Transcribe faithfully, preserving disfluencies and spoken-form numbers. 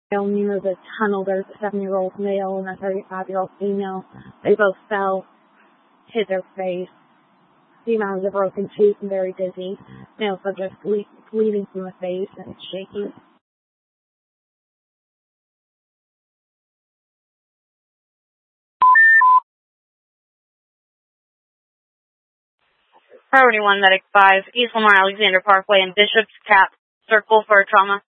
near the tunnel, there's a seven-year-old male and a thirty-five-year-old female. They both fell, hit their face. Female has a broken tooth and very dizzy. Male subject ble- bleeding from the face and shaky. Priority one, Medic five, East Lamar Alexander Parkway and Bishop's Tap Circle for trauma.